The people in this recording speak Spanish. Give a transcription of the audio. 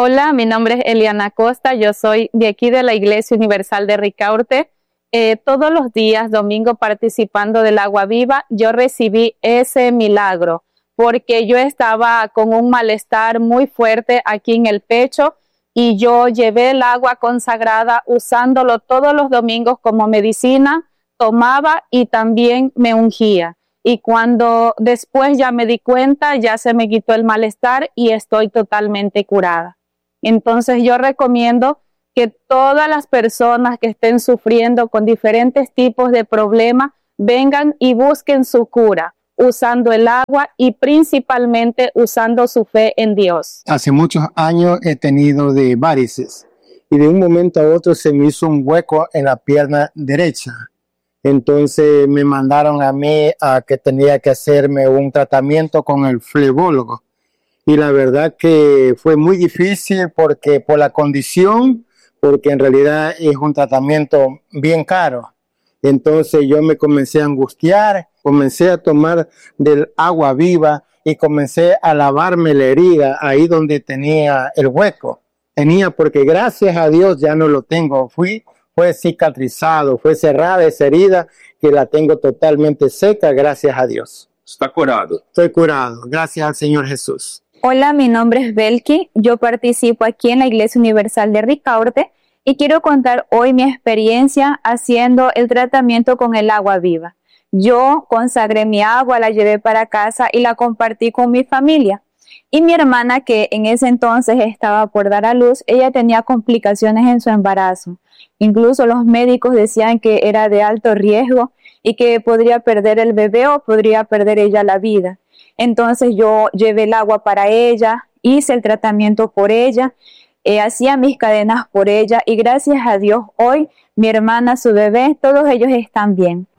Hola, mi nombre es Eliana Costa, yo soy de aquí de la Iglesia Universal de Ricaurte. Todos los días, domingo, participando del agua viva, yo recibí ese milagro porque yo estaba con un malestar muy fuerte aquí en el pecho y yo llevé el agua consagrada usándolo todos los domingos como medicina, tomaba y también me ungía. Y cuando después ya me di cuenta, ya se me quitó el malestar y estoy totalmente curada. Entonces yo recomiendo que todas las personas que estén sufriendo con diferentes tipos de problemas vengan y busquen su cura usando el agua y principalmente usando su fe en Dios. Hace muchos años he tenido de varices y de un momento a otro se me hizo un hueco en la pierna derecha. Entonces me mandaron a mí a que tenía que hacerme un tratamiento con el flebólogo. Y la verdad que fue muy difícil porque por la condición, porque en realidad es un tratamiento bien caro. Entonces yo me comencé a angustiar, comencé a tomar del agua viva y comencé a lavarme la herida ahí donde tenía el hueco. Porque gracias a Dios ya no lo tengo. Fue cicatrizado, fue cerrada esa herida que la tengo totalmente seca, gracias a Dios. Está curado. Estoy curado, gracias al Señor Jesús. Hola, mi nombre es Belki, yo participo aquí en la Iglesia Universal de Ricaurte y quiero contar hoy mi experiencia haciendo el tratamiento con el agua viva. Yo consagré mi agua, la llevé para casa y la compartí con mi familia. Y mi hermana, que en ese entonces estaba por dar a luz, ella tenía complicaciones en su embarazo. Incluso los médicos decían que era de alto riesgo y que podría perder el bebé o podría perder ella la vida. Entonces yo llevé el agua para ella, hice el tratamiento por ella, hacía mis cadenas por ella y gracias a Dios hoy mi hermana, su bebé, todos ellos están bien.